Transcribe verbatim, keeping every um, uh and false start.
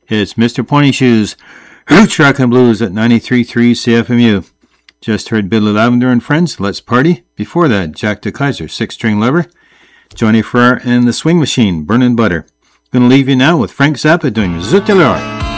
It's Mister Pointy Shoes, Roots Rock and Blues at ninety-three point three C F M U. Just heard Billy Lavender and Friends, Let's Party. Before that, Jack DeKaiser, Six String Lover. Johnny Farrar and the Swing Machine, Burnin' Butter. Gonna leave you now with Frank Zappa doing Zoot de l'Or.